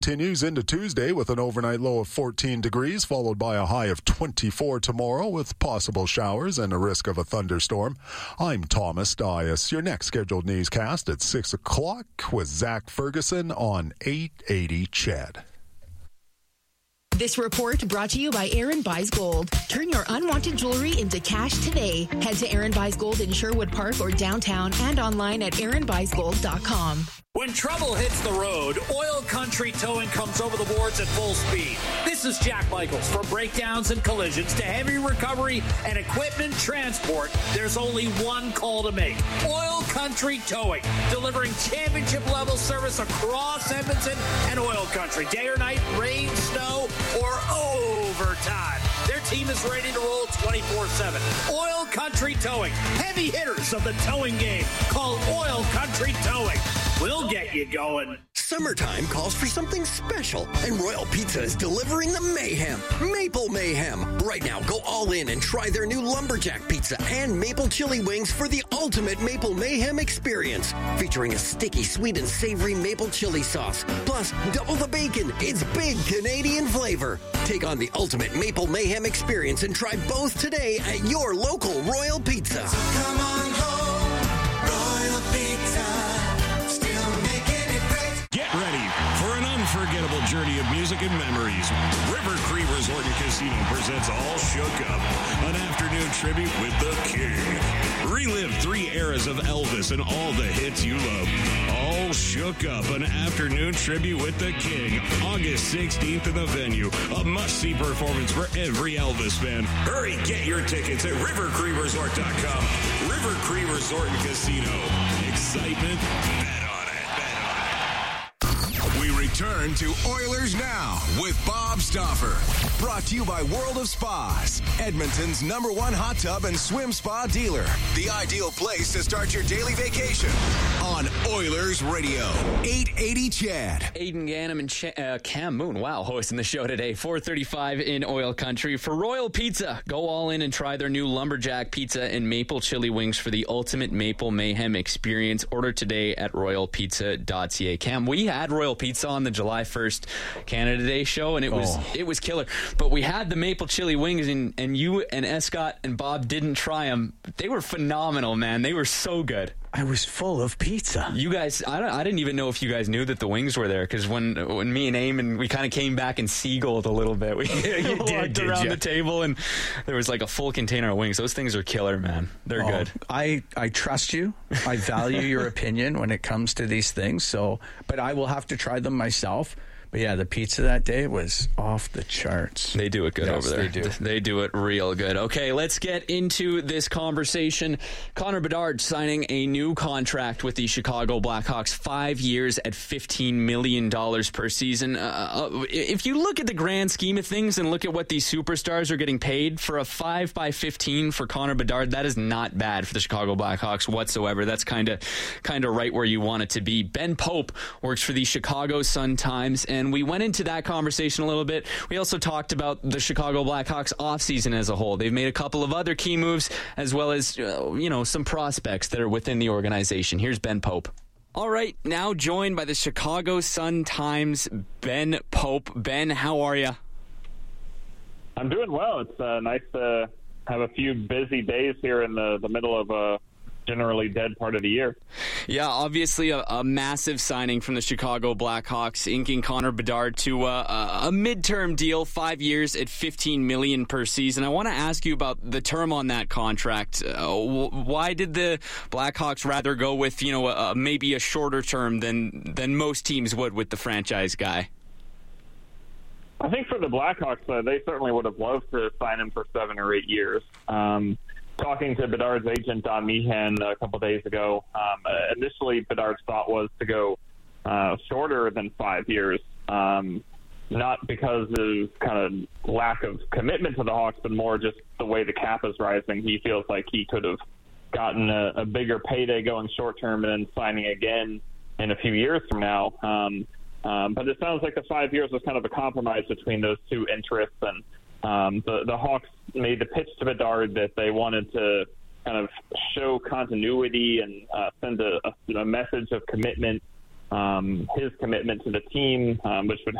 Continues into Tuesday with an overnight low of 14 degrees, followed by a high of 24 tomorrow with possible showers and a risk of a thunderstorm. I'm Thomas Dias. Your next scheduled newscast at 6 o'clock with Zach Ferguson on 880 CHED. This report brought to you by Aaron Buys Gold. Turn your unwanted jewelry into cash today. Head to Aaron Buys Gold in Sherwood Park or downtown and online at aaronbuysgold.com. When trouble hits the road, Oil Country Towing comes over the boards at full speed. This is Jack Michaels. From breakdowns and collisions to heavy recovery and equipment transport, there's only one call to make. Oil Country Towing, delivering championship-level service across Edmonton and Oil Country. Day or night, rain, snow, or overtime. Their team is ready to roll 24/7. Oil Country Towing, heavy hitters of the towing game. Call Oil Country Towing. We'll get you going. Summertime calls for something special, and Royal Pizza is delivering the mayhem. Maple Mayhem. Right now, go all in and try their new Lumberjack Pizza and Maple Chili Wings for the ultimate Maple Mayhem experience. Featuring a sticky, sweet, and savory maple chili sauce. Plus, double the bacon. It's big Canadian flavor. Take on the ultimate Maple Mayhem experience and try both today at your local Royal Pizza. So come on home, Royal Pizza. Get ready for an unforgettable journey of music and memories. River Cree Resort and Casino presents All Shook Up, an afternoon tribute with the King. Relive 3 eras of Elvis and all the hits you love. All Shook Up, an afternoon tribute with the King. August 16th in the venue. A must-see performance for every Elvis fan. Hurry, get your tickets at rivercreeresort.com. River Cree Resort and Casino. Excitement, bet on it. We return to Oilers Now with Bob Stauffer. Brought to you by World of Spas, Edmonton's #1 hot tub and swim spa dealer. The ideal place to start your daily vacation on Oilers Radio. 880 CHED. Aiden Gannam and Cam Moon, hosting the show today. 4:35 in Oil Country. For Royal Pizza, go all in and try their new Lumberjack Pizza and Maple Chili Wings for the ultimate Maple Mayhem experience. Order today at royalpizza.ca. Cam, we had Royal Pizza on the July 1st Canada Day show, and it was killer. But we had the Maple Chili Wings, and you and Escott and Bob didn't try them. They were phenomenal, man. They were so good. I was full of pizza. You guys, I didn't even know if you guys knew that the wings were there, because when me and Eamon, we kind of came back and seagulled a little bit. We walked around the table, and there was like a full container of wings. Those things are killer, man. They're good. I trust you. I value your opinion when it comes to these things. But I will have to try them myself. But yeah, the pizza that day was off the charts. They do it good over there. They do. They do it real good. Okay, let's get into this conversation. Connor Bedard signing a new contract with the Chicago Blackhawks, 5 years at $15 million per season. If you look at the grand scheme of things and look at what these superstars are getting paid for a 5x15 for Connor Bedard, that is not bad for the Chicago Blackhawks whatsoever. That's kind of right where you want it to be. Ben Pope works for the Chicago Sun-Times, and we went into that conversation a little bit. We also talked about the Chicago Blackhawks offseason as a whole. They've made a couple of other key moves, as well as some prospects that are within the organization. Here's Ben Pope. All right, now joined by the Chicago Sun-Times, Ben Pope. Ben, how are you? I'm doing well. It's nice to have a few busy days here in the middle of a generally dead part of the year. Yeah, obviously a massive signing from the Chicago Blackhawks, inking Connor Bedard to a midterm deal, 5 years at $15 million per season. I want to ask you about the term on that contract. Why did the Blackhawks rather go with maybe a shorter term than most teams would with the franchise guy? I think for the Blackhawks, they certainly would have loved to sign him for 7 or 8 years. Talking to Bedard's agent, Don Meehan, a couple days ago, initially Bedard's thought was to go shorter than 5 years, not because of kind of lack of commitment to the Hawks, but more just the way the cap is rising. He feels like he could have gotten a bigger payday going short term and then signing again in a few years from now. But it sounds like the 5 years was kind of a compromise between those two interests, and the Hawks made the pitch to Bedard that they wanted to kind of show continuity and send a message of commitment his commitment to the team, which would